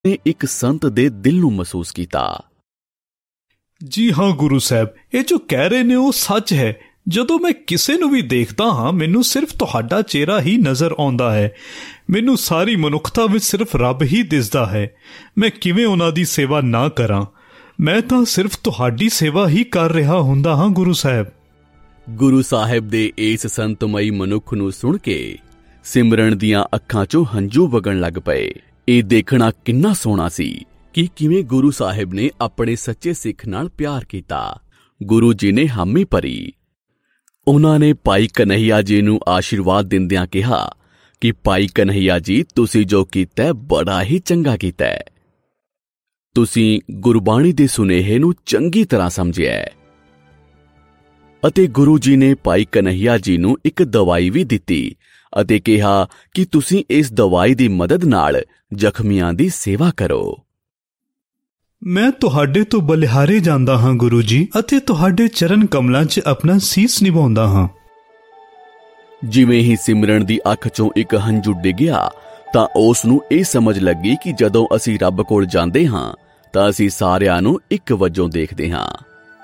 ਨੇ ਇੱਕ ਸੰਤ ਦੇ ਦਿਲ ਨੂੰ ਮਹਿਸੂਸ ਕੀਤਾ। ਜੀ ਹਾਂ ਗੁਰੂ ਸਾਹਿਬ, ਇਹ ਜੋ ਕਹਿ ਰਹੇ ਨੇ ਉਹ ਸੱਚ ਹੈ। ਜਦੋਂ ਮੈਂ ਕਿਸੇ ਨੂੰ ਵੀ ਦੇਖਦਾ ਹਾਂ ਮੈਨੂੰ ਸਿਰਫ ਤੁਹਾਡਾ ਚਿਹਰਾ ਹੀ ਨਜ਼ਰ ਆਉਂਦਾ ਹੈ। ਮੈਨੂੰ ਸਾਰੀ ਮਨੁੱਖਤਾ ਵਿੱਚ ਸਿਰਫ ਰੱਬ ਹੀ ਦਿਸਦਾ ਹੈ। ਮੈਂ ਕਿਵੇਂ ਉਹਨਾਂ ਦੀ ਸੇਵਾ ਨਾ ਕਰਾਂ? ਮੈਂ ਤਾਂ ਸਿਰਫ ਤੁਹਾਡੀ ਸੇਵਾ ਹੀ ਕਰ ਰਿਹਾ ਹੁੰਦਾ ਹਾਂ ਗੁਰੂ ਸਾਹਿਬ। ਗੁਰੂ ਸਾਹਿਬ ਦੇ ਇਸ ਸੰਤਮਈ ਮਨੁੱਖ ਨੂੰ ਸੁਣ ਕੇ ਸਿਮਰਨ ਦੀਆਂ ਅੱਖਾਂ 'ਚੋਂ ਹੰਝੂ ਵਗਣ ਲੱਗ ਪਏ। ਇਹ ਦੇਖਣਾ ਕਿੰਨਾ ਸੋਹਣਾ ਸੀ ਕਿ ਕਿਵੇਂ ਗੁਰੂ ਸਾਹਿਬ ਨੇ ਆਪਣੇ ਸੱਚੇ ਸਿੱਖ ਨਾਲ ਪਿਆਰ ਕੀਤਾ। ਗੁਰੂ ਜੀ ਨੇ ਹਾਮੀ ਭਰੀ। ਉਹਨਾਂ ਨੇ ਭਾਈ ਕਨ੍ਹਈਆ ਜੀ ਨੂੰ ਆਸ਼ੀਰਵਾਦ ਦਿੰਦਿਆਂ ਕਿਹਾ ਕਿ ਭਾਈ ਕਨ੍ਹਈਆ ਜੀ, ਤੁਸੀਂ ਜੋ ਕੀਤਾ ਬੜਾ ਹੀ ਚੰਗਾ ਕੀਤਾ ਹੈ। ਤੁਸੀਂ ਗੁਰਬਾਣੀ ਦੇ ਸੁਨੇਹੇ ਨੂੰ ਚੰਗੀ ਤਰ੍ਹਾਂ ਸਮਝਿਆ ਅਤੇ ਗੁਰੂ ਜੀ ਨੇ ਭਾਈ ਕਨ੍ਹਈਆ ਜੀ ਨੂੰ ਇੱਕ ਦਵਾਈ ਵੀ ਦਿੱਤੀ ਅਤੇ ਕਿਹਾ ਕਿ ਤੁਸੀਂ ਇਸ ਦਵਾਈ ਦੀ ਮਦਦ ਨਾਲ ਜ਼ਖਮੀਆਂ ਦੀ ਸੇਵਾ ਕਰੋ। ਮੈਂ ਤੁਹਾਡੇ ਤੋਂ ਬਲਿਹਾਰੇ ਜਾਂਦਾ ਹਾਂ ਗੁਰੂ ਜੀ, ਅਤੇ ਤੁਹਾਡੇ ਚਰਨ ਕਮਲਾਂ 'ਚ ਆਪਣਾ ਸੀਸ ਨਿਭਾਉਂਦਾ ਹਾਂ। ਜਿਵੇਂ ਹੀ ਸਿਮਰਨ ਦੀ ਅੱਖ 'ਚੋਂ ਇੱਕ ਹੰਝੂ ਡਿੱਗਿਆ ਤਾਂ ਉਸ ਨੂੰ ਇਹ ਸਮਝ ਲੱਗੀ ਕਿ ਜਦੋਂ ਅਸੀਂ ਰੱਬ ਕੋਲ ਜਾਂਦੇ ਹਾਂ ਤਾਂ ਅਸੀਂ ਸਾਰਿਆਂ ਨੂੰ ਇੱਕ ਵਜੋਂ ਦੇਖਦੇ ਹਾਂ।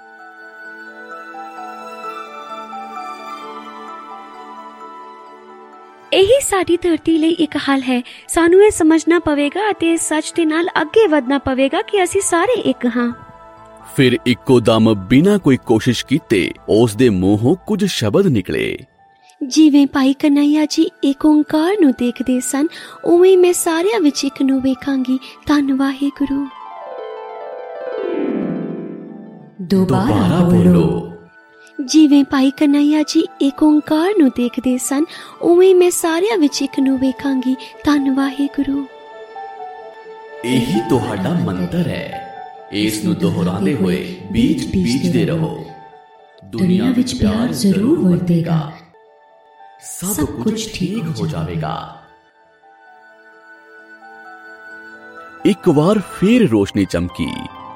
ਇਹੀ ਸਾਡੀ ਧਰਤੀ ਲਈ ਇੱਕ ਹੱਲ ਹੈ। ਸਾਨੂੰ ਇਹ ਸਮਝਣਾ ਪਵੇਗਾ ਅਤੇ ਇਸ ਸੱਚ ਦੇ ਨਾਲ ਅੱਗੇ ਵਧਣਾ ਪਵੇਗਾ ਕਿ ਅਸੀਂ ਸਾਰੇ ਇੱਕ ਹਾਂ। ਫਿਰ ਇੱਕੋ ਦਮ ਬਿਨਾਂ ਕੋਈ ਕੋਸ਼ਿਸ਼ ਕੀਤੇ ਉਸ ਦੇ ਮੂੰਹੋਂ ਕੁਝ ਸ਼ਬਦ ਨਿਕਲੇ। ਜਿਵੇਂ ਭਾਈ ਕਨ੍ਹਈਆ ਜੀ ਏਕ ਓਂਕਾਰ ਨੂੰ ਦੇਖਦੇ ਸਨ, ਉਵੇਂ ਮੈਂ ਸਾਰਿਆਂ ਵਿੱਚ ਇੱਕ ਨੂੰ ਵੇਖਾਂਗੀ। ਧੰਨ ਵਾਹਿਗੁਰੂ। ਦੁਬਾਰਾ ਬੋਲੋ। ਜਿਵੇਂ ਭਾਈ ਕਨ੍ਹਈਆ ਜੀ ਏਕ ਓਂਕਾਰ ਨੂੰ ਦੇਖਦੇ ਸਨ, ਉਵੇਂ ਮੈਂ ਸਾਰਿਆਂ ਵਿੱਚ ਇੱਕ ਨੂੰ ਵੇਖਾਂਗੀ। ਧੰਨ ਵਾਹਿਗੁਰੂ। ਇਹੀ ਤੁਹਾਡਾ ਮੰਤਰ ਹੈ। ਇਸ ਨੂੰ ਦੁਹਰਾਉਂਦੇ ਹੋਏ ਬੀਜ ਬੀਜਦੇ ਰਹੋ। ਦੁਨੀਆ ਵਿੱਚ ਪਿਆਰ ਜ਼ਰੂਰ ਵਰਤੇਗਾ। ਸਭ ਕੁਝ ਠੀਕ ਹੋ ਜਾਵੇਗਾ। ਇੱਕ ਵਾਰ ਫਿਰ ਰੋਸ਼ਨੀ ਚਮਕੀ।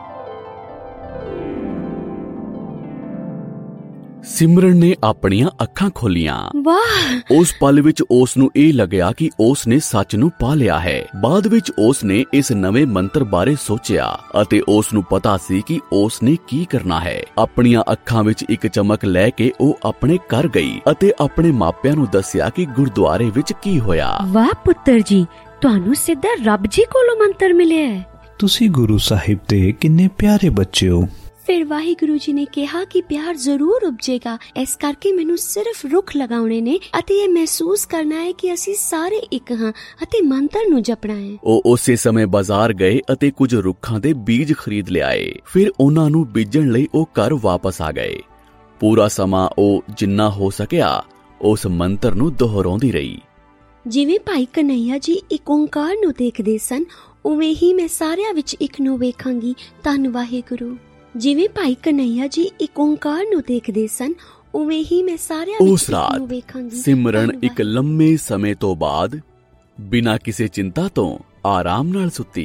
ਸਿਮਰਨ ਨੇ ਆਪਣੀਆਂ ਅੱਖਾਂ ਖੋਲੀਆਂ। ਵਾਹ! ਉਸ ਪਲ ਵਿੱਚ ਉਸ ਨੂੰ ਇਹ ਲੱਗਿਆ ਕਿ ਉਸ ਨੇ ਸੱਚ ਨੂੰ ਪਾ ਲਿਆ ਹੈ। ਬਾਅਦ ਵਿੱਚ ਉਸ ਨੇ ਇਸ ਨਵੇਂ ਮੰਤਰ ਬਾਰੇ ਸੋਚਿਆ ਅਤੇ ਉਸ ਨੂੰ ਪਤਾ ਸੀ ਕਿ ਉਸ ਨੇ ਕੀ ਕਰਨਾ ਹੈ। ਆਪਣੀਆਂ ਅੱਖਾਂ ਵਿੱਚ ਇੱਕ ਚਮਕ ਲੈ ਕੇ ਉਹ ਆਪਣੇ ਘਰ ਗਈ ਅਤੇ ਆਪਣੇ ਮਾਪਿਆਂ ਨੂੰ ਦੱਸਿਆ ਕਿ ਗੁਰਦੁਆਰੇ ਵਿੱਚ ਕੀ ਹੋਇਆ। ਵਾਹ ਪੁੱਤਰ ਜੀ, ਤੁਹਾਨੂੰ ਸਿੱਧਾ ਰੱਬ ਜੀ ਕੋਲੋਂ ਮੰਤਰ ਮਿਲਿਆ ਹੈ। ਤੁਸੀਂ ਗੁਰੂ ਸਾਹਿਬ ਦੇ ਕਿੰਨੇ ਪਿਆਰੇ ਬੱਚੇ ਹੋ। ਫਿਰ ਵਾਹਿਗੁਰੂ ਜੀ ਨੇ ਕਿਹਾ ਕਿ ਪਿਆਰ ਜ਼ਰੂਰ ਉਪਜੇਗਾ। ਇਸ ਕਰਕੇ ਮੈਨੂੰ ਸਿਰਫ ਰੁੱਖ ਲਗਾਉਣੇ ਨੇ ਅਤੇ ਇਹ ਮਹਿਸੂਸ ਕਰਨਾ ਹੈ ਕਿ ਅਸੀਂ ਸਾਰੇ ਇੱਕ ਹਾਂ ਅਤੇ ਮੰਤਰ ਨੂੰ ਜਪਣਾ ਹੈ। ਉਹ ਉਸੇ ਸਮੇਂ ਬਾਜ਼ਾਰ ਗਏ ਅਤੇ ਕੁਝ ਰੁੱਖਾਂ ਦੇ ਬੀਜ ਖਰੀਦ ਲਿਆਏ। ਫਿਰ ਉਹਨਾਂ ਨੂੰ ਬੀਜਣ ਲਈ ਉਹ ਘਰ ਵਾਪਸ ਆ ਗਏ। ਪੂਰਾ ਸਮਾਂ ਉਹ ਜਿੰਨਾ ਹੋ ਸਕਿਆ ਉਸ ਮੰਤਰ ਨੂੰ ਦੁਹਰਾਉਂਦੀ ਰਹੀ। ਜਿਵੇਂ ਭਾਈ ਕਨ੍ਹਈਆ ਜੀ ਇੱਕ ਓਂਕਾਰ ਨੂੰ ਦੇਖਦੇ ਸਨ, ਉਵੇਂ ਹੀ ਮੈਂ ਸਾਰਿਆਂ ਵਿੱਚ ਇੱਕ ਨੂੰ ਵੇਖਾਂਗੀ। ਧੰਨ ਵਾਹਿਗੁਰੂ। ਜਿਵੇਂ ਭਾਈ ਕਨ੍ਹਈਆ ਜੀ ਇੱਕ ਓਂਕਾਰ ਨੂੰ ਦੇਖਦੇ ਸਨ, ਉਵੇਂ ਹੀ ਮੈਂ ਸਾਰਿਆਂ ਵਿੱਚ ਇੱਕ ਨੂੰ ਵੇਖਾਂਗੀ। ਸਿਮਰਨ ਇੱਕ ਲੰਮੇ ਸਮੇਂ ਤੋਂ ਬਾਅਦ ਬਿਨਾਂ ਕਿਸੇ ਚਿੰਤਾ ਤੋਂ ਆਰਾਮ ਨਾਲ ਸੁੱਤੀ।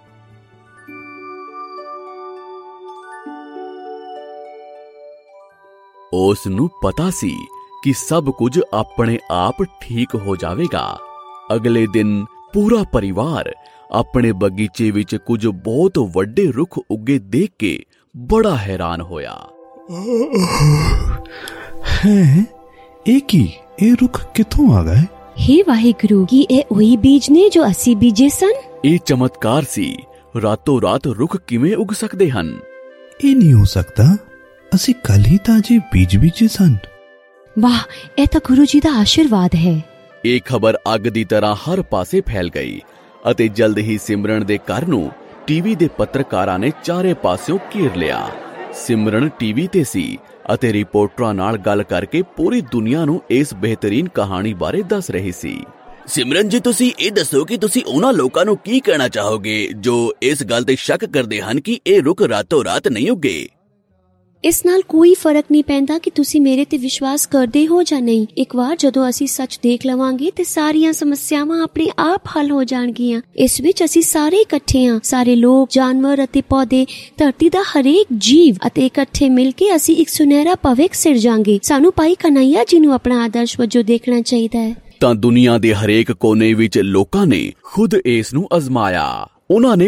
ਉਸ ਨੂੰ ਪਤਾ ਸੀ ਕਿ ਸਭ ਕੁਝ ਆਪਣੇ ਆਪ ਠੀਕ ਹੋ ਜਾਵੇਗਾ। ਅਗਲੇ ਦਿਨ ਪੂਰਾ ਪਰਿਵਾਰ ਆਪਣੇ ਬਗੀਚੇ ਵਿੱਚ ਕੁਝ ਬਹੁਤ ਵੱਡੇ ਰੁੱਖ ਉੱਗੇ ਦੇਖ ਕੇ ਬੜਾ ਹੈਰਾਨ ਹੋਇਆ। ਹੈ ਇਹ ਕੀ? ਇਹ ਰੁੱਖ ਕਿੱਥੋਂ ਆ ਗਏ? ਹੇ ਵਾਹਿਗੁਰੂ, ਕੀ ਇਹ ਉਹੀ ਬੀਜ ਨੇ ਜੋ ਅਸੀਂ ਬੀਜੇ ਸਨ? ਇਹ ਚਮਤਕਾਰ ਸੀ। ਰਾਤੋਂ ਰਾਤ ਰੁੱਖ ਕਿਵੇਂ ਉੱਗ ਸਕਦੇ ਹਨ? ਇਹ ਨਹੀਂ ਹੋ ਸਕਦਾ। ਅਸੀਂ ਕੱਲ ਹੀ ਤਾਜ਼ੇ ਬੀਜ ਬੀਜੇ ਸਨ। ਵਾਹ, ਇਹ ਤਾਂ ਗੁਰੂ ਜੀ ਦਾ ਆਸ਼ੀਰਵਾਦ ਹੈ। ਇਹ ਖਬਰ ਅੱਗ ਦੀ ਤਰ੍ਹਾਂ ਹਰ ਪਾਸੇ ਫੈਲ ਗਈ ਅਤੇ ਜਲਦ ਹੀ ਸਿਮਰਨ ਦੇ ਘਰ ਨੂੰ ਟੀਵੀ ਦੇ ਪੱਤਰਕਾਰਾਂ ਨੇ ਚਾਰੇ ਪਾਸਿਓਂ ਘੇਰ ਲਿਆ। ਸਿਮਰਨ ਟੀਵੀ ਤੇ ਸੀ ਅਤੇ ਰਿਪੋਰਟਰਾਂ ਨਾਲ ਗੱਲ ਕਰਕੇ ਪੂਰੀ ਦੁਨੀਆ ਨੂੰ ਇਸ ਬਿਹਤਰੀਨ ਕਹਾਣੀ ਬਾਰੇ ਦੱਸ ਰਹੀ ਸੀ। ਸਿਮਰਨ ਜੀ, ਤੁਸੀਂ ਇਹ ਦੱਸੋ ਕਿ ਤੁਸੀਂ ਉਹਨਾਂ ਲੋਕਾਂ ਨੂੰ ਕੀ ਕਹਿਣਾ ਚਾਹੋਗੇ ਜੋ ਇਸ ਗੱਲ ਤੇ ਸ਼ੱਕ ਕਰਦੇ ਹਨ ਕਿ ਇਹ ਰੁੱਖ ਰਾਤੋਂ ਰਾਤ ਨਹੀਂ ਉੱਗੇ? ਇਸ ਨਾਲ ਕੋਈ ਫਰਕ ਨਹੀਂ ਪੈਂਦਾ ਕਿ ਤੁਸੀਂ ਮੇਰੇ ਤੇ ਵਿਸ਼ਵਾਸ ਕਰਦੇ ਹੋ ਜਾਂ ਨਹੀਂ। ਇੱਕ ਵਾਰ ਜਦੋਂ ਅਸੀਂ ਸੱਚ ਦੇਖ ਲਵਾਂਗੇ ਤੇ ਸਾਰੀਆਂ ਸਮੱਸਿਆਵਾਂ ਆਪਣੇ ਆਪ ਹੱਲ ਹੋ ਜਾਣਗੀਆਂ। ਇਸ ਵਿੱਚ ਅਸੀਂ ਸਾਰੇ ਇਕੱਠੇ ਹਾਂ, ਸਾਰੇ ਲੋਕ, ਜਾਨਵਰ ਅਤੇ ਪੌਦੇ, ਧਰਤੀ ਦਾ ਹਰੇਕ ਜੀਵ, ਅਤੇ ਇਕੱਠੇ ਮਿਲ ਕੇ ਅਸੀਂ ਇੱਕ ਸੁਨਹਿਰਾ ਭਵਿੱਖ ਸਿਰਜਾਂਗੇ। ਸਾਨੂੰ ਭਾਈ ਕਨ੍ਹਈਆ ਜੀ ਨੂੰ ਆਪਣਾ ਆਦਰਸ਼ ਵਜੋਂ ਦੇਖਣਾ ਚਾਹੀਦਾ ਹੈ। ਤਾਂ ਦੁਨੀਆ ਦੇ ਹਰੇਕ ਕੋਨੇ ਵਿੱਚ ਲੋਕਾਂ ਨੇ ਖੁਦ ਇਸ ਨੂੰ ਅਜ਼ਮਾਇਆ। ਉਹਨਾਂ ਨੇ